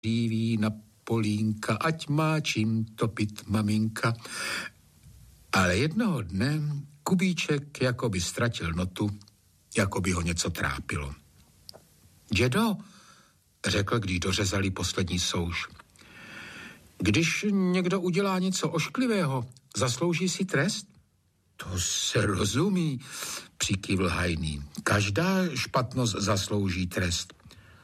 dříví na polínka, ať má čím topit maminka. Ale jednoho dne Kubíček jakoby ztratil notu, jakoby ho něco trápilo. Dědo, řekl, když dořezali poslední souš. Když někdo udělá něco ošklivého, zaslouží si trest? To se rozumí, přikývl Hajný. Každá špatnost zaslouží trest.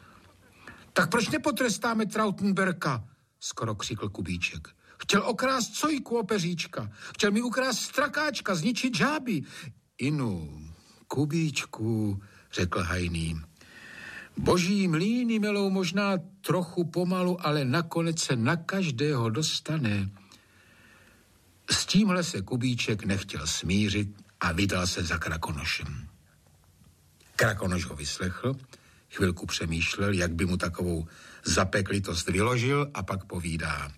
Tak proč nepotrestáme Trautenberka? Skoro křikl Kubíček. Chtěl okrást Cojku opeříčka. Chtěl mi ukrást strakáčka, zničit žáby. Inu, Kubíčku, řekl Hajný. Boží mlýny melou možná trochu pomalu, ale nakonec se na každého dostane. S tímhle se Kubíček nechtěl smířit a vydal se za Krakonošem. Krakonoš ho vyslechl, chvilku přemýšlel, jak by mu takovou zapeklitost vyložil a pak povídá.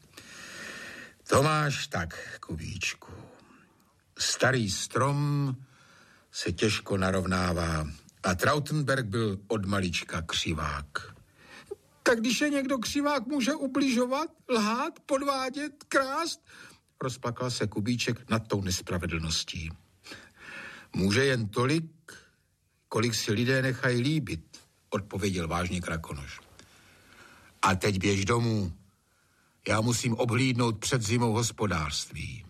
To máš tak, Kubíčku. Starý strom se těžko narovnává a Trautenberg byl od malička křivák. Tak když je někdo křivák, může ubližovat, lhát, podvádět, krást? Rozplakal se Kubíček nad tou nespravedlností. Může jen tolik, kolik si lidé nechají líbit, odpověděl vážně Krakonoš. A teď běž domů. Já musím obhlídnout před zimou hospodářství.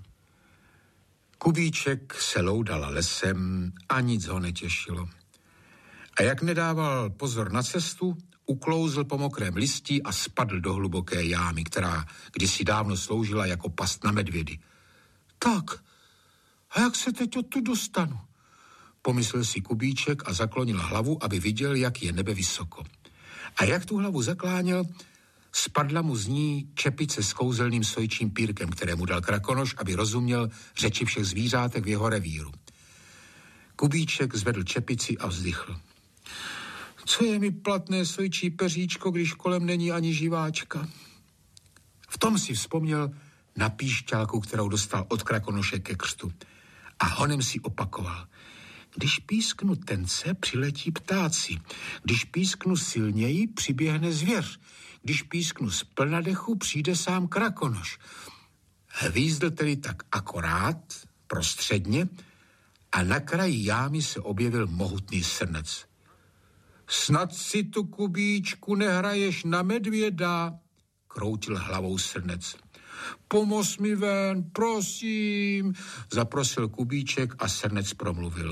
Kubíček se loudal lesem a nic ho netěšilo. A jak nedával pozor na cestu, uklouzl po mokrém listí a spadl do hluboké jámy, která kdysi dávno sloužila jako past na medvědy. Tak, a jak se teď odtud dostanu? Pomyslel si Kubíček a zaklonil hlavu, aby viděl, jak je nebe vysoko. A jak tu hlavu zakláněl, spadla mu z ní čepice s kouzelným sojčím pírkem, kterému dal Krakonoš, aby rozuměl řeči všech zvířátek v jeho revíru. Kubíček zvedl čepici a vzdychl. Co je mi platné sojčí peříčko, když kolem není ani živáčka? V tom si vzpomněl na píšťalku, kterou dostal od Krakonoše ke křtu. A honem si opakoval. Když písknu tence, přiletí ptáci. Když písknu silněji, přiběhne zvěř. Když písknu z plna dechu, přijde sám Krakonoš. Hvízdl tedy tak akorát, prostředně, a na kraji jámy se objevil mohutný srnec. Snad si tu, Kubíčku, nehraješ na medvěda, kroutil hlavou srnec. Pomoz mi ven, prosím, zaprosil Kubíček a srnec promluvil.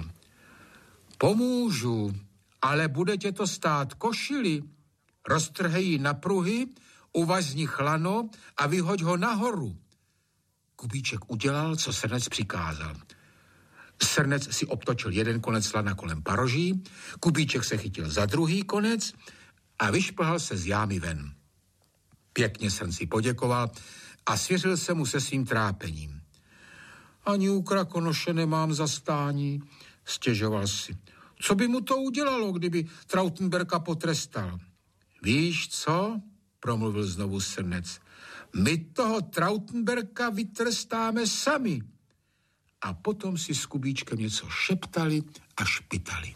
Pomůžu, ale bude tě to stát košili. Roztrhej ji na pruhy, uvaž z nich lano a vyhoď ho nahoru. Kubíček udělal, co srnec přikázal. Srnec si obtočil jeden konec lana kolem paroží, Kubíček se chytil za druhý konec a vyšplhal se z jámy ven. Pěkně srnci poděkoval a svěřil se mu se svým trápením. Ani u Krakonoše nemám zastání, stěžoval si. Co by mu to udělalo, kdyby Trautenberka potrestal? Víš co? Promluvil znovu srnec. My toho Trautenberka vytrestáme sami. A potom si s Kubíčkem něco šeptali a špitali.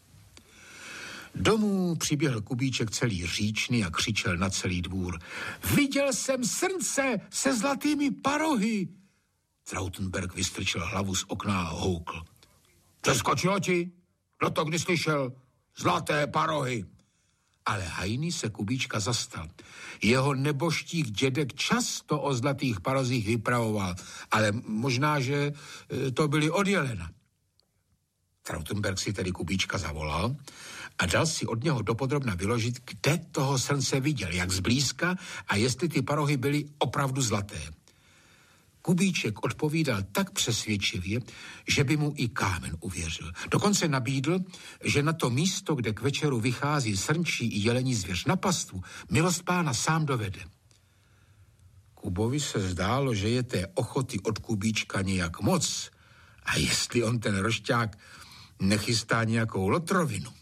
Domů přiběhl Kubíček celý říčný a křičel na celý dvůr. Viděl jsem srnce se zlatými parohy. Trautenberg vystrčil hlavu z okna a houkl. Přeskočilo ti? Kdo to kdy slyšel? Zlaté parohy. Ale Hajný se Kubíčka zastal. Jeho neboštík dědek často o zlatých parozích vypravoval, ale možná, že to byly od jelena. Trautenberg si tedy Kubíčka zavolal a dal si od něho dopodrobna vyložit, kde toho srnce viděl, jak zblízka a jestli ty parohy byly opravdu zlaté. Kubíček odpovídal tak přesvědčivě, že by mu i kámen uvěřil. Dokonce nabídl, že na to místo, kde k večeru vychází srnčí i jelení zvěř na pastvu, milost pána sám dovede. Kubovi se zdálo, že je té ochoty od Kubíčka nějak moc a jestli on ten rošťák nechystá nějakou lotrovinu.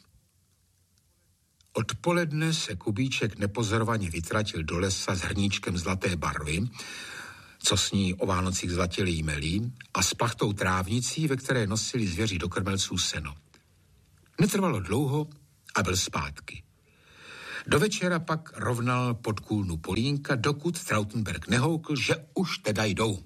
Odpoledne se Kubíček nepozorovaně vytratil do lesa s hrníčkem zlaté barvy, co s ní o Vánocích zlatili jmelí, a s plachtou trávnicí, ve které nosili zvěři do krmelců seno. Netrvalo dlouho a byl zpátky. Do večera pak rovnal pod kůlnu Polínka, dokud Trautenberg nehoukl, že už teda jdou.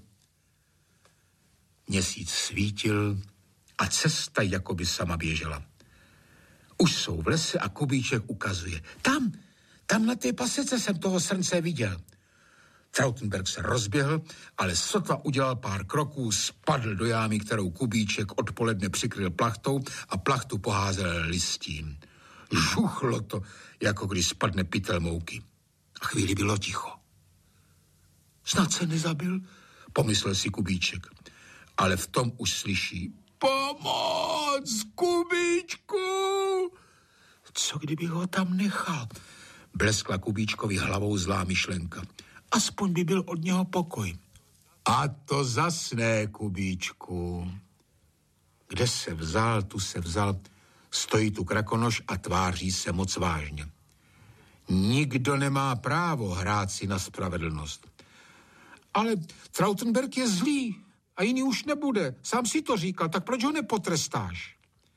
Měsíc svítil a cesta jakoby sama běžela. Už jsou v lese a Kubíček ukazuje. Tam na té pasece jsem toho srnce viděl. Trautenberg se rozběhl, ale sotva udělal pár kroků, spadl do jámy, kterou Kubíček odpoledne přikryl plachtou a plachtu poházel listím. Žuchlo to, jako když spadne pytel mouky. A chvíli bylo ticho. Snad se nezabil, pomyslel si Kubíček. Ale v tom už slyší: Pomoc, Kubíčku! Co kdybych ho tam nechal? Bleskla Kubíčkovi hlavou zlá myšlenka. Aspoň by byl od něho pokoj. A to zasné, Kubíčku. Kde se vzal, tu se vzal. Stojí tu Krakonoš a tváří se moc vážně. Nikdo nemá právo hrát si na spravedlnost. Ale Trautenberg je zlý a jiný už nebude. Sám si to říkal, tak proč ho nepotrestáš?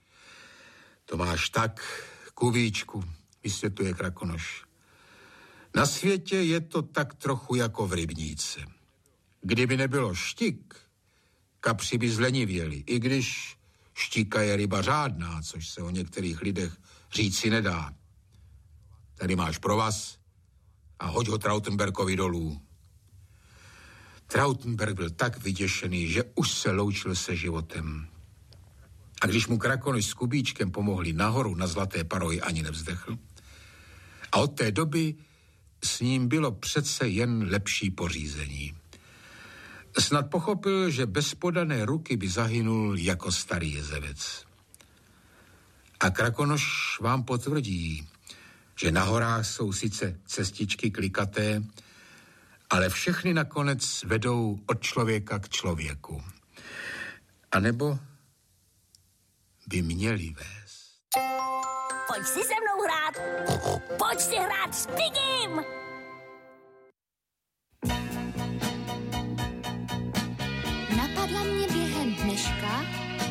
To máš tak, Kubíčku, vysvětluje Krakonoš. Na světě je to tak trochu jako v rybníce. Kdyby nebylo štik, kapři by zlenivěli, i když štika je ryba řádná, což se o některých lidech říci nedá. Tady máš provaz a hoď ho Trautenbergovi dolů. Trautenberg byl tak vyděšený, že už se loučil se životem. A když mu Krakonoš s Kubíčkem pomohli nahoru na Zlaté parohy, ani nevzdechl. A od té doby s ním bylo přece jen lepší pořízení. Snad pochopil, že bez podané ruky by zahynul jako starý jezevec. A Krakonoš vám potvrdí, že na horách jsou sice cestičky klikaté, ale všechny nakonec vedou od člověka k člověku. A nebo by měli vést. Pojď si se mnou hrát! Pojď si hrát s Pigim! Napadla mě během dneška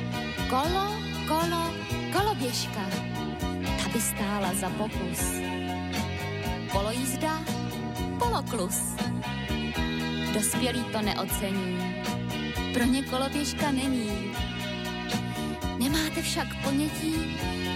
koloběžka. Ta by stála za pokus. Polojízda, poloklus. Dospělí to neocení. Pro ně koloběžka není. Nemáte však ponětí,